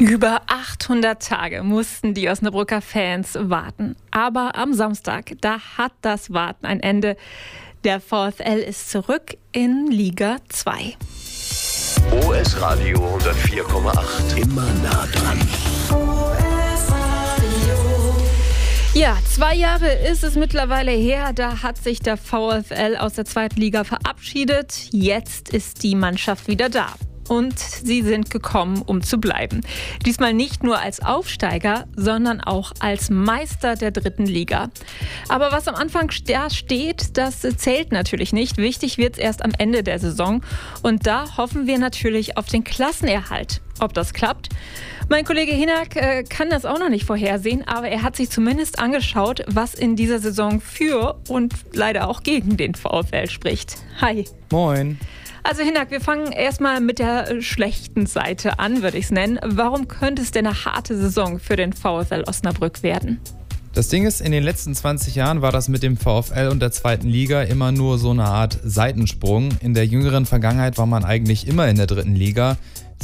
Über 800 Tage mussten die Osnabrücker Fans warten. Aber am Samstag, da hat das Warten ein Ende. Der VfL ist zurück in Liga 2. OS Radio 104,8. Immer nah dran. Ja, 2 Jahre ist es mittlerweile her. Da hat sich der VfL aus der zweiten Liga verabschiedet. Jetzt ist die Mannschaft wieder da. Und sie sind gekommen, um zu bleiben. Diesmal nicht nur als Aufsteiger, sondern auch als Meister der dritten Liga. Aber was am Anfang da steht, das zählt natürlich nicht. Wichtig wird es erst am Ende der Saison. Und da hoffen wir natürlich auf den Klassenerhalt. Ob das klappt? Mein Kollege Hinak kann das auch noch nicht vorhersehen, aber er hat sich zumindest angeschaut, was in dieser Saison für und leider auch gegen den VfL spricht. Hi. Moin. Also Hinak, wir fangen erstmal mit der schlechten Seite an, würde ich es nennen. Warum könnte es denn eine harte Saison für den VfL Osnabrück werden? Das Ding ist, in den letzten 20 Jahren war das mit dem VfL und der zweiten Liga immer nur so eine Art Seitensprung. In der jüngeren Vergangenheit war man eigentlich immer in der dritten Liga.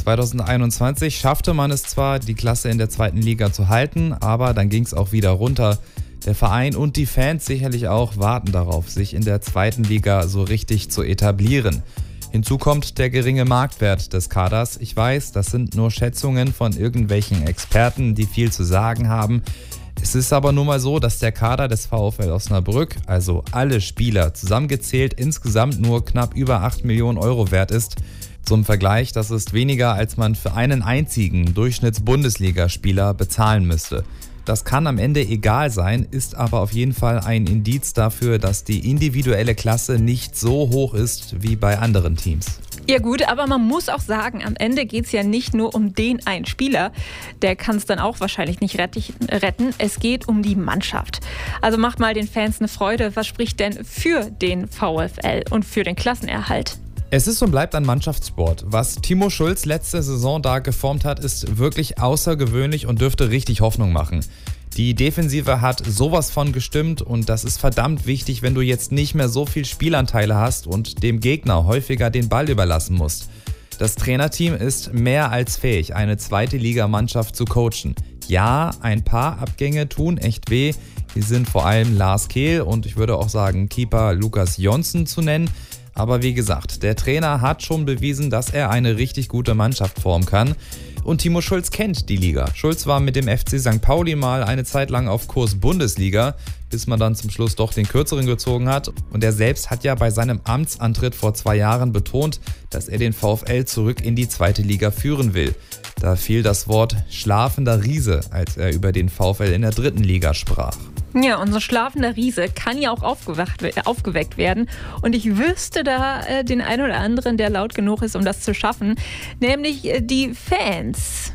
2021 schaffte man es zwar, die Klasse in der zweiten Liga zu halten, aber dann ging es auch wieder runter. Der Verein und die Fans sicherlich auch warten darauf, sich in der zweiten Liga so richtig zu etablieren. Hinzu kommt der geringe Marktwert des Kaders. Ich weiß, das sind nur Schätzungen von irgendwelchen Experten, die viel zu sagen haben. Es ist aber nun mal so, dass der Kader des VfL Osnabrück, also alle Spieler zusammengezählt, insgesamt nur knapp über 8 Millionen Euro wert ist. Zum Vergleich, das ist weniger, als man für einen einzigen Durchschnitts-Bundesligaspieler bezahlen müsste. Das kann am Ende egal sein, ist aber auf jeden Fall ein Indiz dafür, dass die individuelle Klasse nicht so hoch ist wie bei anderen Teams. Ja gut, aber man muss auch sagen, am Ende geht es ja nicht nur um den einen Spieler. Der kann es dann auch wahrscheinlich nicht retten. Es geht um die Mannschaft. Also macht mal den Fans eine Freude. Was spricht denn für den VfL und für den Klassenerhalt? Es ist und bleibt ein Mannschaftssport. Was Timo Schulz letzte Saison da geformt hat, ist wirklich außergewöhnlich und dürfte richtig Hoffnung machen. Die Defensive hat sowas von gestimmt und das ist verdammt wichtig, wenn du jetzt nicht mehr so viel Spielanteile hast und dem Gegner häufiger den Ball überlassen musst. Das Trainerteam ist mehr als fähig, eine zweite Liga-Mannschaft zu coachen. Ja, ein paar Abgänge tun echt weh. Hier sind vor allem Lars Kehl und ich würde auch sagen Keeper Lukas Jonsson zu nennen. Aber wie gesagt, der Trainer hat schon bewiesen, dass er eine richtig gute Mannschaft formen kann. Und Timo Schulz kennt die Liga. Schulz war mit dem FC St. Pauli mal eine Zeit lang auf Kurs Bundesliga, bis man dann zum Schluss doch den kürzeren gezogen hat. Und er selbst hat ja bei seinem Amtsantritt vor 2 Jahren betont, dass er den VfL zurück in die zweite Liga führen will. Da fiel das Wort schlafender Riese, als er über den VfL in der dritten Liga sprach. Ja, unser schlafender Riese kann ja auch aufgeweckt werden. Und ich wüsste da den einen oder anderen, der laut genug ist, um das zu schaffen. Nämlich die Fans.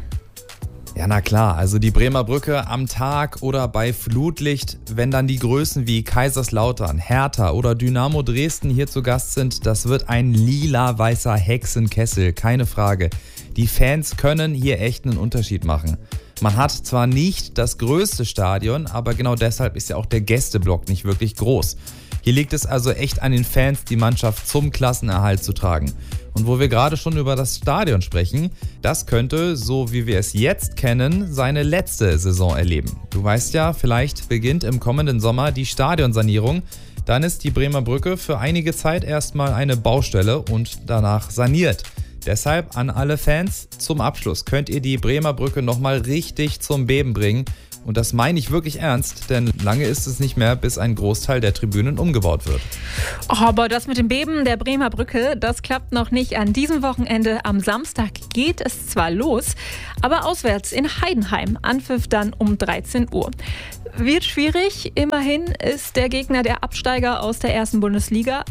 Ja, na klar, also die Bremer Brücke am Tag oder bei Flutlicht, wenn dann die Größen wie Kaiserslautern, Hertha oder Dynamo Dresden hier zu Gast sind, das wird ein lila-weißer Hexenkessel, keine Frage. Die Fans können hier echt einen Unterschied machen. Man hat zwar nicht das größte Stadion, aber genau deshalb ist ja auch der Gästeblock nicht wirklich groß. Hier liegt es also echt an den Fans, die Mannschaft zum Klassenerhalt zu tragen. Und wo wir gerade schon über das Stadion sprechen, das könnte, so wie wir es jetzt kennen, seine letzte Saison erleben. Du weißt ja, vielleicht beginnt im kommenden Sommer die Stadionsanierung. Dann ist die Bremer Brücke für einige Zeit erstmal eine Baustelle und danach saniert. Deshalb an alle Fans, zum Abschluss könnt ihr die Bremer Brücke nochmal richtig zum Beben bringen. Und das meine ich wirklich ernst, denn lange ist es nicht mehr, bis ein Großteil der Tribünen umgebaut wird. Aber das mit dem Beben der Bremer Brücke, das klappt noch nicht an diesem Wochenende. Am Samstag geht es zwar los, aber auswärts in Heidenheim. Anpfiff dann um 13 Uhr. Wird schwierig, immerhin ist der Gegner der Absteiger aus der ersten Bundesliga.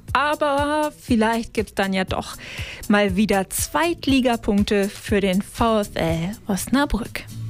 Aber vielleicht gibt es dann ja doch mal wieder Zweitligapunkte für den VfL Osnabrück.